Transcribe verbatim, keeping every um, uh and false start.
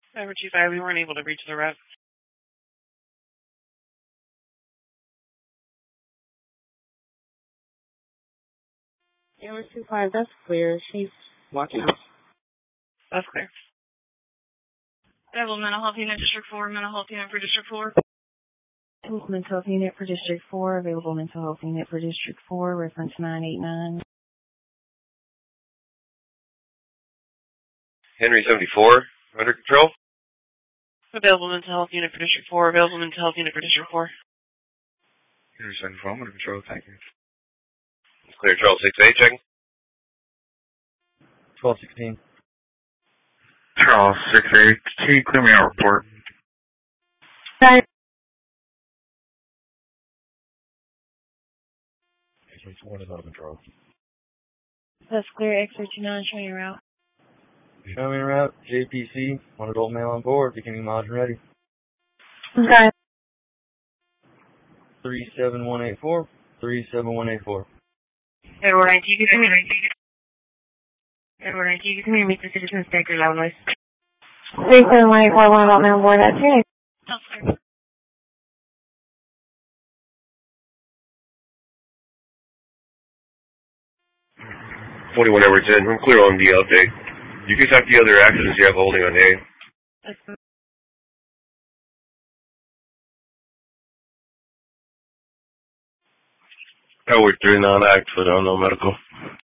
Cyber two five, we weren't able to reach the rep. Cyber two five, that's clear. She's watching us. That's clear. Available mental health unit, District four, mental health unit for District four. Mental health unit for District four, available mental health unit for District four, reference nine eight nine. Henry seventy-four, under control? Available mental health unit for District four, available mental health unit for District four. Henry seventy-four, I'm under control, thank you. It's clear, Charles six eight, checking. twelve sixteen. Charles six eight, can you clear me out report? Sorry. one is under control. That's clear, X three two nine, show your route. Show me route, J P C, one adult male on board, beginning module ready. Okay. three seven one eight four, three seven one eight four. Edward nineteen, you can hear me. Edward nineteen, you can hear me to citizens, take your loud noise. three seven one eight four, one adult male on board, that's it. That's clear. forty-one Edward ten, I'm clear on the update. You can check the other accidents you have holding on A. That's clear. Edward three, non-act for the unknown medical.